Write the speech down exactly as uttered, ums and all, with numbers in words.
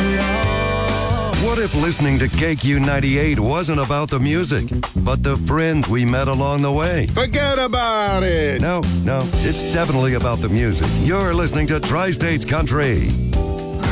What if listening to K Q ninety-eight wasn't about the music, but the friends we met along the way? Forget about it. No, no, it's definitely about the music. You're listening to Tri-States Country.